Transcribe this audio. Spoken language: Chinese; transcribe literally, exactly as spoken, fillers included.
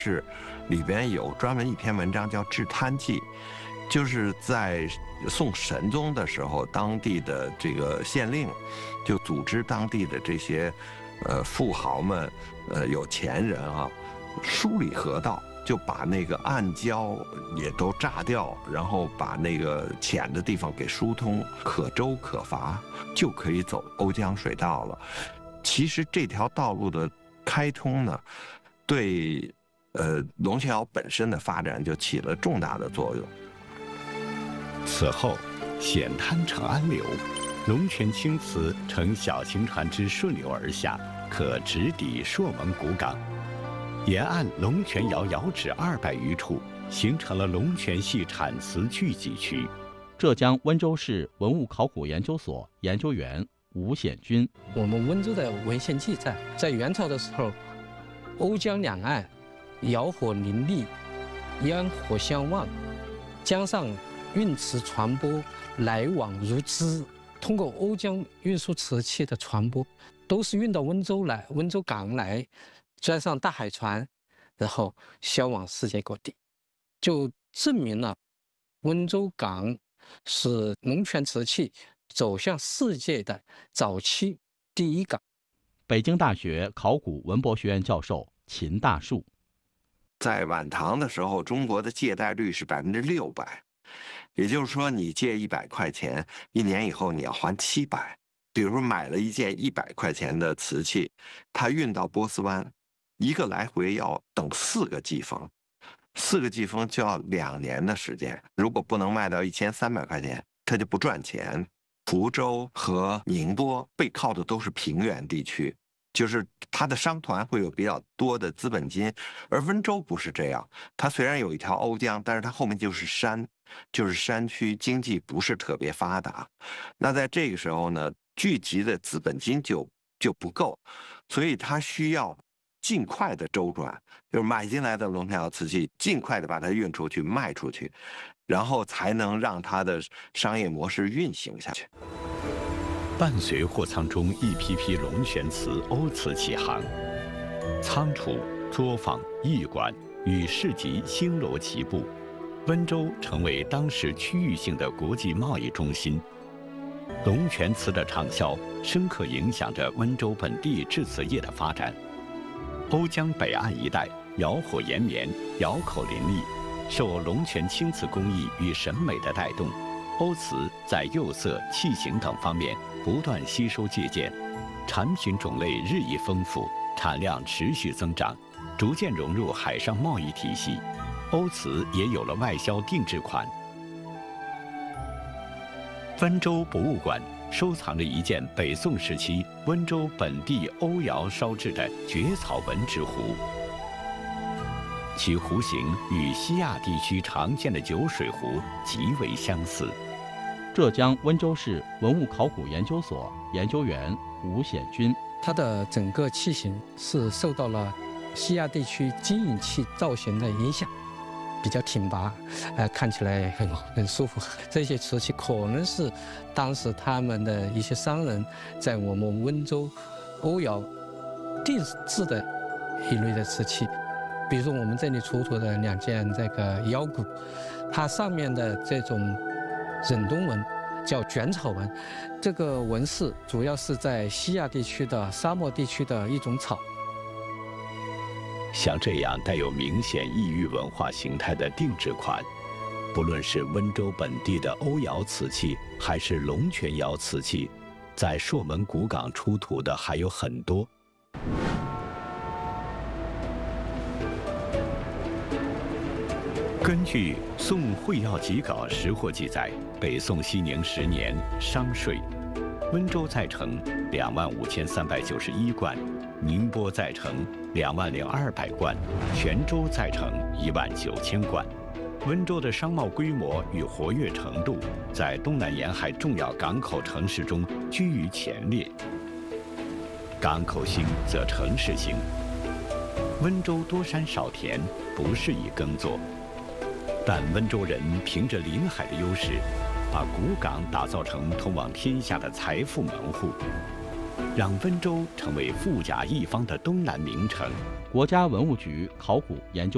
是里边有专门一篇文章叫《治贪记》，就是在宋神宗的时候，当地的这个县令就组织当地的这些呃富豪们、呃有钱人啊，梳理河道。 就把那个暗礁也都炸掉，然后把那个浅的地方给疏通，可舟可伐，就可以走瓯江水道了。其实这条道路的开通呢，对呃龙泉窑本身的发展就起了重大的作用。 此后，险滩成安流，龙泉青瓷乘小型船只顺流而下，可直抵朔门古港。 沿岸龙泉窑窑址二百余处，形成了龙泉系产瓷聚集区。 浙江温州市文物考古研究所研究员吴显军： 我们温州的文献记载，在元朝的时候，瓯江两岸窑火林立，烟火相望，江上运瓷船舶来往如织。通过瓯江运输瓷器的船舶，都是运到温州来，温州港来。 装上大海船，然后销往世界各地，就证明了温州港是龙泉瓷器走向世界的早期第一港。 北京大学考古文博学院教授秦大树， 在晚唐的时候，中国的借贷率是百分之六百，也就是说，你借一百块钱，一年以后你要还七百。比如说买了一件一百块钱的瓷器，它运到波斯湾。 一个来回要等四个季风，四个季风就要两年的时间。如果不能卖到一千三百块钱，他就不赚钱。福州和宁波背靠的都是平原地区，就是它的商团会有比较多的资本金，而温州不是这样。它虽然有一条瓯江，但是它后面就是山，就是山区，经济不是特别发达。那在这个时候呢，聚集的资本金就就不够，所以它需要。 尽快的周转，就是买进来的龙泉窑瓷器，尽快的把它运出去、卖出去，然后才能让它的商业模式运行下去。 伴随货仓中一批批龙泉瓷、瓯瓷起航，仓储、作坊、驿馆与市集星罗棋布，温州成为当时区域性的国际贸易中心。龙泉瓷的畅销，深刻影响着温州本地制瓷业的发展。 瓯江北岸一带窑火延绵，窑口林立，受龙泉青瓷工艺与审美的带动，瓯瓷在釉色、器型等方面不断吸收借鉴，产品种类日益丰富，产量持续增长，逐渐融入海上贸易体系。瓯瓷也有了外销定制款。温州博物馆 收藏着一件北宋时期温州本地瓯窑烧制的蕨草纹纸壶，其壶形与西亚地区常见的酒水壶极为相似。 浙江温州市文物考古研究所研究员吴显军， 它的整个器型是受到了西亚地区金银器造型的影响。 比较挺拔，呃，看起来很很舒服。这些瓷器可能是当时他们的一些商人在我们温州瓯窑定制的一类的瓷器。比如说我们这里出土的两件这个腰鼓，它上面的这种忍冬纹叫卷草纹，这个纹饰主要是在西亚地区的沙漠地区的一种草。 像这样带有明显异域文化形态的定制款，不论是温州本地的瓯窑瓷器，还是龙泉窑瓷器，在朔门古港出土的还有很多。根据《宋会要集稿识货》记载，北宋熙宁十年商税，温州在城两万五千三百九十一贯。 宁波在城两万零二百贯，泉州在城一万九千贯。温州的商贸规模与活跃程度，在东南沿海重要港口城市中居于前列。港口兴则城市兴。温州多山少田，不适宜耕作，但温州人凭着临海的优势，把古港打造成通往天下的财富门户。 让温州成为富甲一方的东南名城。 国家文物局考古研究。